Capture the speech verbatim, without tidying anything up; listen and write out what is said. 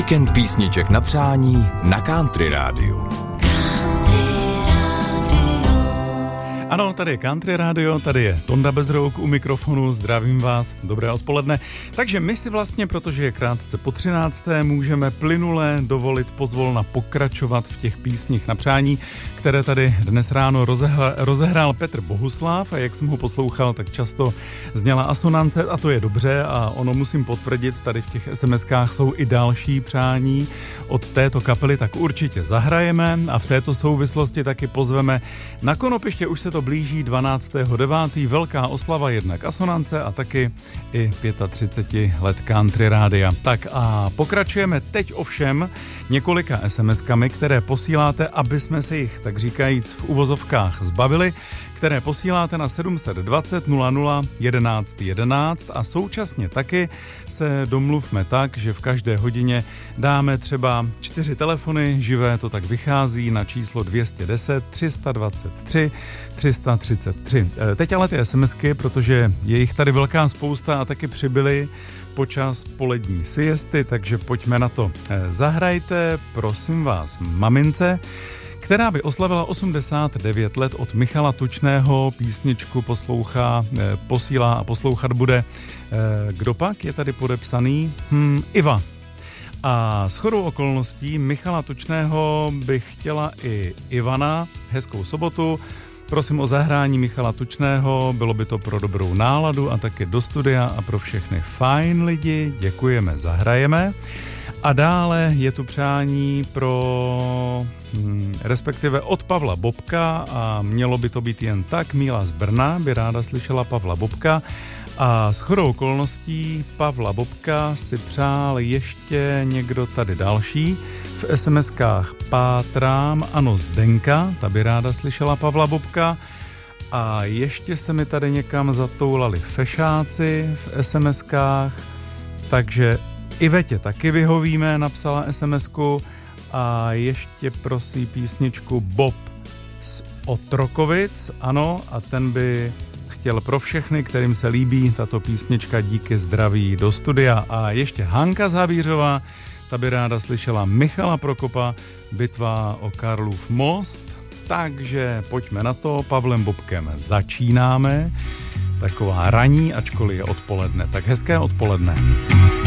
Víkend písniček na přání na Country Rádiu. Ano, tady je Country Radio, tady je Tonda Bezrouk u mikrofonu, zdravím vás, dobré odpoledne. Takže my si vlastně, protože je krátce po třinácté, můžeme plynule dovolit pozvolna pokračovat v těch písních na přání, které tady dnes ráno rozehrál, rozehrál Petr Bohuslav a jak jsem ho poslouchal, tak často zněla asonance a to je dobře a ono musím potvrdit, tady v těch es em eskách jsou i další přání od této kapely, tak určitě zahrajeme a v této souvislosti taky pozveme na konopiště, už se to blíží dvanáctého devátého velká oslava jednak asonance a taky i třicet pět let Country Rádia. Tak a pokračujeme teď ovšem několika es em eskami, které posíláte, aby jsme se jich, tak říkajíc, v uvozovkách zbavili, které posíláte na sedm set dvacet nula nula jedenáct jedenáct a současně taky se domluvme tak, že v každé hodině dáme třeba čtyři telefony, živé to tak vychází na číslo dvě stě deset tři sta dvacet tři tři sta třicet tři. Teď ale ty es em esky, protože je jich tady velká spousta a taky přibyly počas polední siesty, takže pojďme na to. Zahrajte, prosím vás, mamince, která by oslavila osmdesát devět let od Michala Tučného, písničku poslouchá, posílá a poslouchat bude. Kdo pak je tady podepsaný? Hmm, Iva. A shodou okolností Michala Tučného bych chtěla i Ivana. Hezkou sobotu. Prosím o zahrání Michala Tučného, bylo by to pro dobrou náladu a taky do studia a pro všechny fajn lidi. Děkujeme, zahrajeme. A dále je tu přání pro, hm, respektive od Pavla Bobka a mělo by to být jen tak. Míla z Brna by ráda slyšela Pavla Bobka a shodou okolností Pavla Bobka si přál ještě někdo tady další. V es em eskách pátrám, ano, Zdenka, ta by ráda slyšela Pavla Bobka a ještě se mi tady někam zatoulali fešáci v es em eskách, takže Ivetě taky vyhovíme, napsala es em esku a ještě prosí písničku Bob z Otrokovic, ano, a ten by chtěl pro všechny, kterým se líbí tato písnička, díky zdraví do studia. A ještě Hanka Zavířová, ta by ráda slyšela Michala Prokopa, Bitva o Karlův most, takže pojďme na to, Pavlem Bobkem začínáme, taková raní, ačkoliv je odpoledne, tak hezké odpoledne.